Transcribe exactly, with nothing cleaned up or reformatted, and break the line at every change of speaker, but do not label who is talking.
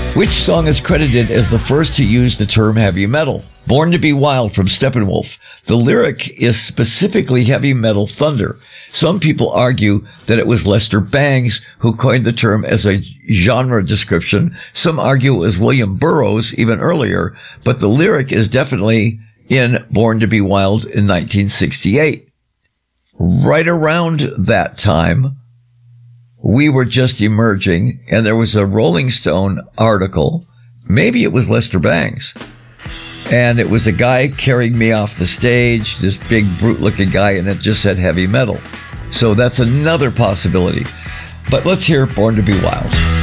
Which song is credited as the first to use the term heavy metal? Born to Be Wild from Steppenwolf. The lyric is specifically heavy metal thunder. Some people argue that it was Lester Bangs who coined the term as a genre description. Some argue it was William Burroughs even earlier, but the lyric is definitely in Born to Be Wild in nineteen sixty-eight. Right around that time, we were just emerging, and there was a Rolling Stone article. Maybe it was Lester Bangs. And it was a guy carrying me off the stage, this big, brute-looking guy, and it just said heavy metal. So that's another possibility. But let's hear Born to Be Wild.